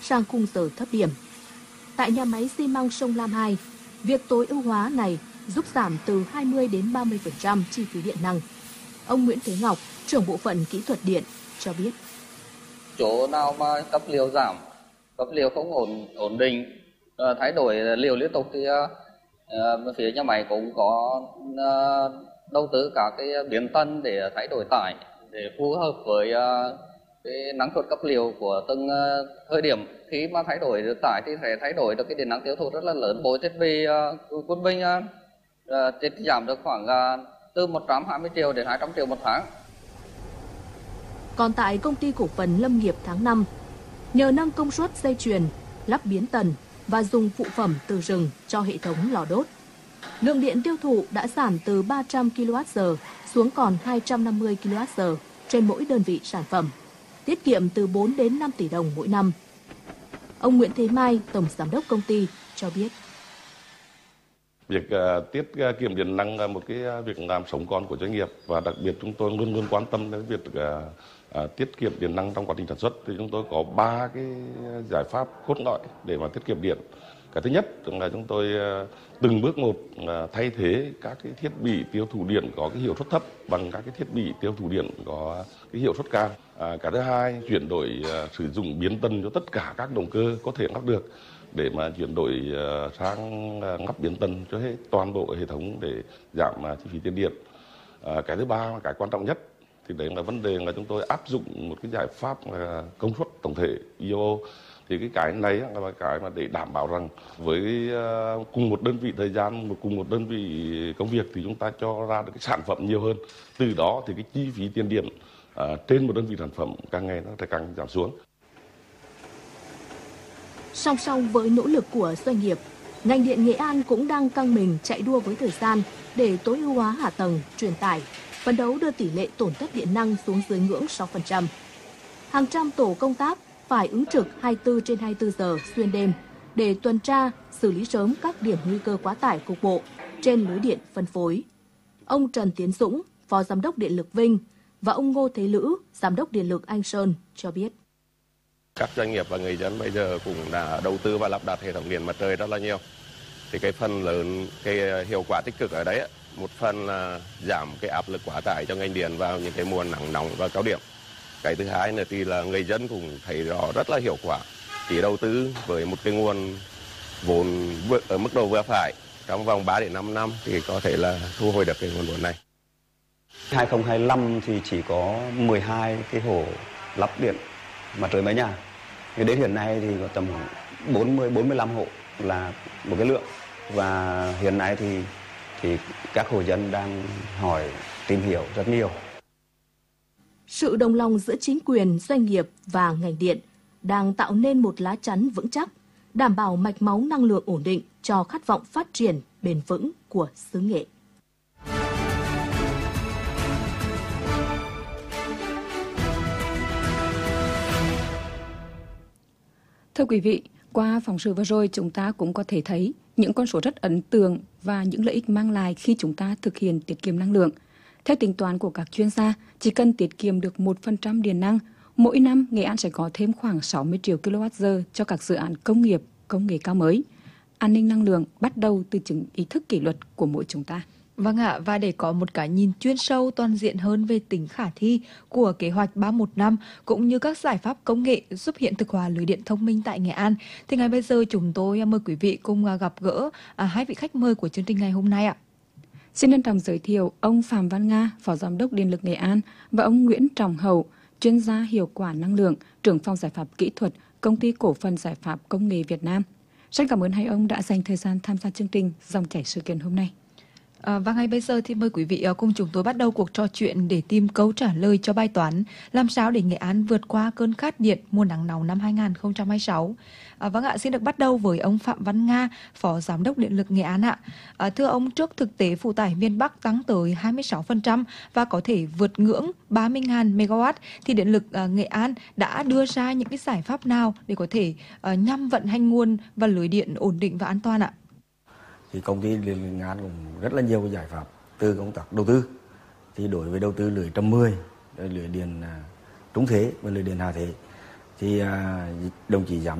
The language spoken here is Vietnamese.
sang khung giờ thấp điểm. Tại nhà máy xi măng Sông Lam 2, việc tối ưu hóa này giúp giảm từ 20 đến 30% chi phí điện năng. Ông Nguyễn Thế Ngọc, trưởng bộ phận kỹ thuật điện, cho biết. Chỗ nào mà cấp liều giảm, cấp liều không ổn định, thay đổi liều liên tục thì phía nhà máy cũng có đầu tư các cái biến tân để thay đổi tải để phù hợp với cái năng suất cấp liều của từng thời điểm. Khi mà thay đổi được tải thì sẽ thay đổi được cái điện năng tiêu thụ rất là lớn. Bộ thiết bị quân binh tiết giảm được khoảng từ 120 triệu đến 200 triệu một tháng. Còn tại công ty cổ phần Lâm nghiệp tháng 5, nhờ nâng công suất dây chuyền, lắp biến tần và dùng phụ phẩm từ rừng cho hệ thống lò đốt, lượng điện tiêu thụ đã giảm từ 300 kWh xuống còn 250 kWh trên mỗi đơn vị sản phẩm, tiết kiệm từ 4 đến 5 tỷ đồng mỗi năm. Ông Nguyễn Thế Mai, Tổng Giám đốc công ty, cho biết. Việc tiết kiệm điện năng là một cái việc làm sống còn của doanh nghiệp, và đặc biệt chúng tôi luôn luôn quan tâm đến việc tiết kiệm điện năng trong quá trình sản xuất. Thì chúng tôi có 3 cái giải pháp cốt lõi để mà tiết kiệm điện. Cái thứ nhất là chúng tôi từng bước một thay thế các cái thiết bị tiêu thụ điện có cái hiệu suất thấp bằng các cái thiết bị tiêu thụ điện có cái hiệu suất cao. Cái thứ hai, chuyển đổi sử dụng biến tân cho tất cả các động cơ có thể lắp được, để mà chuyển đổi sang lắp biến tân cho hết toàn bộ hệ thống để giảm chi phí tiền điện. Cái thứ ba, cái quan trọng nhất thì đấy là vấn đề là chúng tôi áp dụng một cái giải pháp công suất tổng thể IO. Thì cái này là cái mà để đảm bảo rằng với cùng một đơn vị thời gian, cùng một đơn vị công việc thì chúng ta cho ra được cái sản phẩm nhiều hơn. Từ đó thì cái chi phí tiền điện trên một đơn vị sản phẩm càng ngày nó càng giảm xuống. Song song với nỗ lực của doanh nghiệp, ngành điện Nghệ An cũng đang căng mình chạy đua với thời gian để tối ưu hóa hạ tầng, truyền tải, phấn đấu đưa tỷ lệ tổn thất điện năng xuống dưới ngưỡng 6%. Hàng trăm tổ công tác phải ứng trực 24 trên 24 giờ xuyên đêm để tuần tra, xử lý sớm các điểm nguy cơ quá tải cục bộ trên lưới điện phân phối. Ông Trần Tiến Dũng, Phó Giám đốc Điện lực Vinh và ông Ngô Thế Lữ, Giám đốc Điện lực Anh Sơn cho biết. Các doanh nghiệp và người dân bây giờ cũng đã đầu tư và lắp đặt hệ thống điện mặt trời rất là nhiều. Thì cái phần lớn, cái hiệu quả tích cực ở đấy, một phần là giảm cái áp lực quá tải cho ngành điện vào những cái mùa nắng nóng và cao điểm. Cái thứ hai nữa thì là người dân cũng thấy rõ rất là hiệu quả. Chỉ đầu tư với một cái nguồn vốn ở mức độ vừa phải trong vòng 3 đến 5 năm thì có thể là thu hồi được cái nguồn vốn này. 2025 thì chỉ có 12 cái hồ lắp điện mặt trời mái nhà. Thì đến hiện nay thì có tầm 40-45 hộ là một cái lượng, và hiện nay thì các hộ dân đang hỏi tìm hiểu rất nhiều. Sự đồng lòng giữa chính quyền, doanh nghiệp và ngành điện đang tạo nên một lá chắn vững chắc, đảm bảo mạch máu năng lượng ổn định cho khát vọng phát triển bền vững của xứ Nghệ. Thưa quý vị, qua phóng sự vừa rồi chúng ta cũng có thể thấy những con số rất ấn tượng và những lợi ích mang lại khi chúng ta thực hiện tiết kiệm năng lượng. Theo tính toán của các chuyên gia, chỉ cần tiết kiệm được 1% điện năng, mỗi năm Nghệ An sẽ có thêm khoảng 60 triệu kWh cho các dự án công nghiệp, công nghệ cao mới. An ninh năng lượng bắt đầu từ chính ý thức kỷ luật của mỗi chúng ta. Vâng ạ, và để có một cái nhìn chuyên sâu toàn diện hơn về tính khả thi của kế hoạch 315 cũng như các giải pháp công nghệ giúp hiện thực hóa lưới điện thông minh tại Nghệ An, thì ngay bây giờ chúng tôi mời quý vị cùng gặp gỡ hai vị khách mời của chương trình ngày hôm nay ạ. Xin trân trọng giới thiệu ông Phạm Văn Nga, Phó Giám đốc Điện lực Nghệ An, và ông Nguyễn Trọng Hậu, chuyên gia hiệu quả năng lượng, trưởng phòng giải pháp kỹ thuật, Công ty Cổ phần Giải pháp Công nghệ Việt Nam. Rất cảm ơn hai ông đã dành thời gian tham gia chương trình Dòng chảy sự kiện hôm nay. Và ngay bây giờ thì mời quý vị cùng chúng tôi bắt đầu cuộc trò chuyện để tìm câu trả lời cho bài toán làm sao để Nghệ An vượt qua cơn khát điện mùa nắng nóng năm 2026. Vâng ạ, xin được bắt đầu với ông Phạm Văn Nga, Phó Giám đốc Điện lực Nghệ An ạ. Thưa ông, trước thực tế phụ tải miền Bắc tăng tới 26% và có thể vượt ngưỡng 30.000 MW, thì Điện lực Nghệ An đã đưa ra những cái giải pháp nào để có thể nhằm vận hành nguồn và lưới điện ổn định và an toàn ạ? Thì công ty Điện lực Nghệ An cũng rất là nhiều cái giải pháp từ công tác đầu tư. Thì đối với đầu tư lưới 110, lưới điện trúng thế và lưới điện hạ thế, thì đồng chí giám